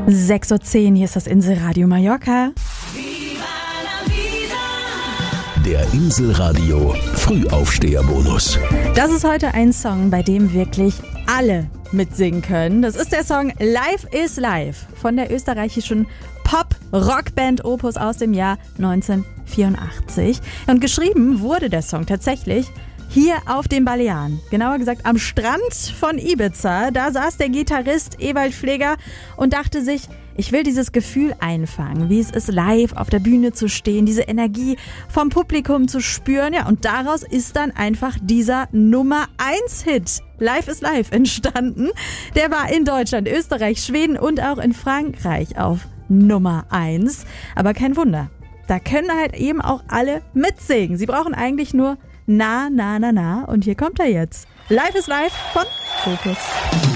6:10 Uhr, hier ist das Inselradio Mallorca. Der Inselradio Frühaufsteher-Bonus. Das ist heute ein Song, bei dem wirklich alle mitsingen können. Das ist der Song Life is Life von der österreichischen Pop-Rockband Opus aus dem Jahr 1984. Und geschrieben wurde der Song tatsächlich hier auf den Balearen. Genauer gesagt am Strand von Ibiza. Da saß der Gitarrist Ewald Pfleger und dachte sich, ich will dieses Gefühl einfangen, wie es ist, live auf der Bühne zu stehen, diese Energie vom Publikum zu spüren. Ja, und daraus ist dann einfach dieser Nummer-1-Hit Life is Life entstanden. Der war in Deutschland, Österreich, Schweden und auch in Frankreich auf Nummer 1. Aber kein Wunder, da können halt eben auch alle mitsingen. Sie brauchen eigentlich nur Na, na, na, na. Und hier kommt er jetzt. Life is Life von Opus.